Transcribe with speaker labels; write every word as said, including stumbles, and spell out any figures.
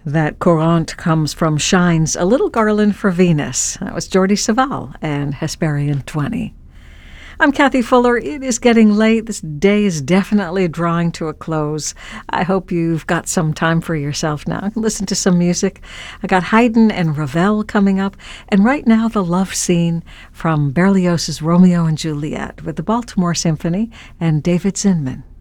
Speaker 1: That courant comes from Shine's A Little Garland for Venus. That was Jordi Savall and Hesperian twenty. I'm Kathy Fuller. It is getting late. This day is definitely drawing to a close. I hope you've got some time for yourself now. Listen to some music. I got Haydn and Ravel coming up, and right now the love scene from Berlioz's Romeo and Juliet with the Baltimore Symphony and David Zinman.